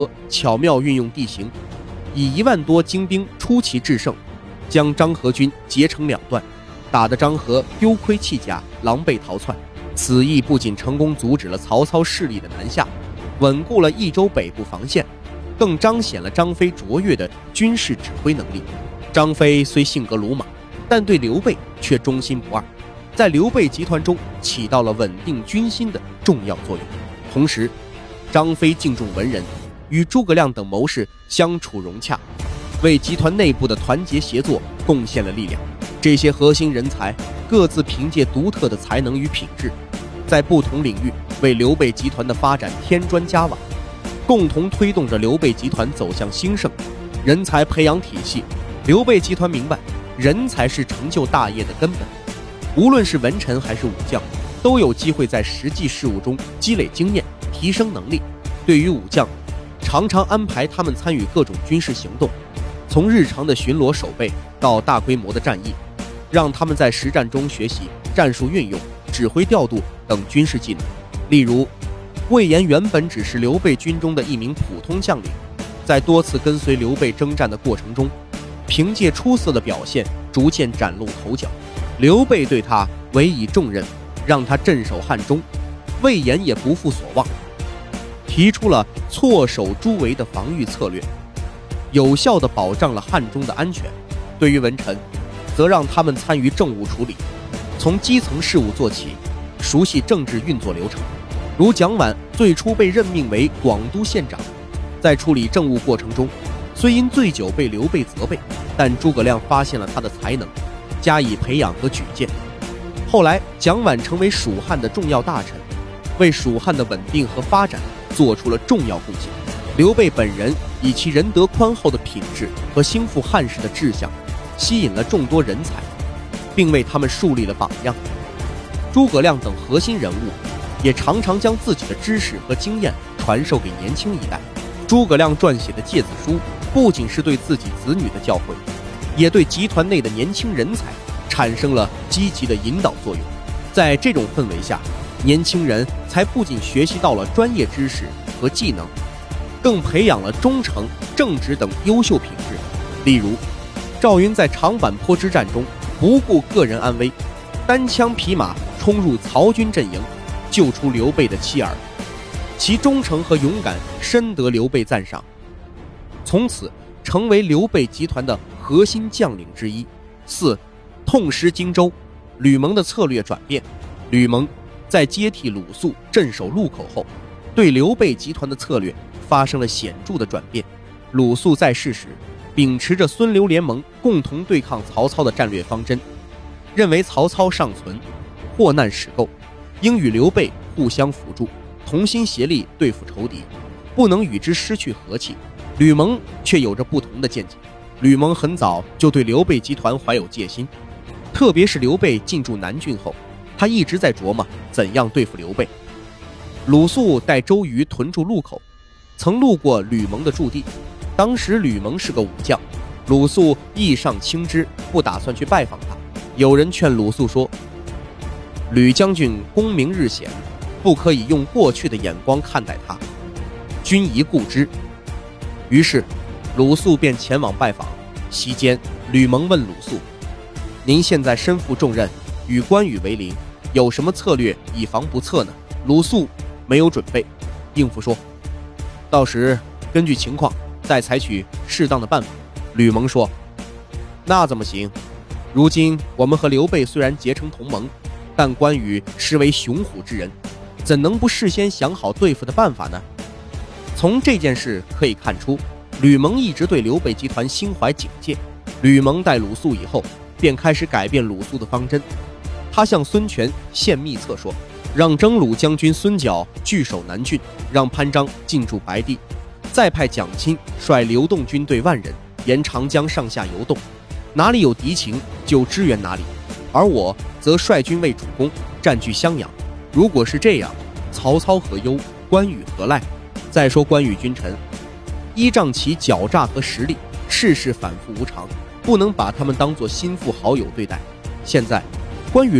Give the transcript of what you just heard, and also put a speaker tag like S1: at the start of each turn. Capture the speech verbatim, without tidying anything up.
S1: 巧妙运用地形，以一万多精兵出奇制胜，将张合军截成两段，打得张合丢盔弃甲，狼狈逃窜。此役不仅成功阻止了曹操势力的南下，稳固了益州北部防线，更彰显了张飞卓越的军事指挥能力。张飞虽性格鲁莽，但对刘备却忠心不二，在刘备集团中起到了稳定军心的重要作用。同时，张飞敬重文人，与诸葛亮等谋士相处融洽，为集团内部的团结协作贡献了力量。这些核心人才各自凭借独特的才能与品质，在不同领域为刘备集团的发展添砖加瓦，共同推动着刘备集团走向兴盛。人才培养体系，刘备集团明白，人才是成就大业的根本。无论是文臣还是武将，都有机会在实际事务中积累经验，提升能力。对于武将，常常安排他们参与各种军事行动，从日常的巡逻守备到大规模的战役，让他们在实战中学习战术运用、指挥调度等军事技能。例如，魏延原本只是刘备军中的一名普通将领，在多次跟随刘备征战的过程中，凭借出色的表现，逐渐崭露头角。刘备对他委以重任，让他镇守汉中，魏延也不负所望，提出了错守诸围的防御策略，有效地保障了汉中的安全。对于文臣，则让他们参与政务处理，从基层事务做起，熟悉政治运作流程。如蒋琬最初被任命为广都县长，在处理政务过程中，虽因醉酒被刘备责备，但诸葛亮发现了他的才能，加以培养和举荐。后来蒋琬成为蜀汉的重要大臣，为蜀汉的稳定和发展做出了重要贡献。刘备本人以其仁德宽厚的品质和兴复汉室的志向，吸引了众多人才，并为他们树立了榜样。诸葛亮等核心人物也常常将自己的知识和经验传授给年轻一代。诸葛亮撰写的诫子书不仅是对自己子女的教诲，也对集团内的年轻人才产生了积极的引导作用。在这种氛围下，年轻人才不仅学习到了专业知识和技能，更培养了忠诚、正直等优秀品质。例如，赵云在长坂坡之战中不顾个人安危，单枪匹马冲入曹军阵营，救出刘备的妻儿，其忠诚和勇敢深得刘备赞赏，从此成为刘备集团的核心将领之一。四、痛失荆州，吕蒙的策略转变。吕蒙在接替鲁肃镇守路口后，对刘备集团的策略发生了显著的转变。鲁肃在世时，秉持着孙刘联盟共同对抗曹操的战略方针，认为曹操尚存，祸难始构，应与刘备互相辅助，同心协力对付仇敌，不能与之失去和气。吕蒙却有着不同的见解。吕蒙很早就对刘备集团怀有戒心，特别是刘备进驻南郡后，他一直在琢磨怎样对付刘备。鲁肃带周瑜屯驻路口，曾路过吕蒙的驻地，当时吕蒙是个武将，鲁肃意上轻之，不打算去拜访他。有人劝鲁肃说，吕将军功名日显，不可以用过去的眼光看待他，君宜顾之。于是鲁肃便前往拜访。席间，吕蒙问鲁肃，您现在身负重任，与关羽为邻，有什么策略以防不测呢？鲁肃没有准备，应付说，到时根据情况再采取适当的办法。吕蒙说，那怎么行？如今我们和刘备虽然结成同盟，但关羽实为雄虎之人，怎能不事先想好对付的办法呢？从这件事可以看出，吕蒙一直对刘备集团心怀警戒。吕蒙带鲁肃以后，便开始改变鲁肃的方针。他向孙权献密策说，让征虏将军孙角据守南郡，让潘璋进驻白帝，再派蒋钦率流动军队万人沿长江上下游动，哪里有敌情就支援哪里，而我则率军为主攻，占据襄阳。如果是这样，曹操何忧，关羽何赖？再说关羽君臣，依仗其狡诈和实力，事事反复无常，不能把他们当作心腹好友对待。现在关羽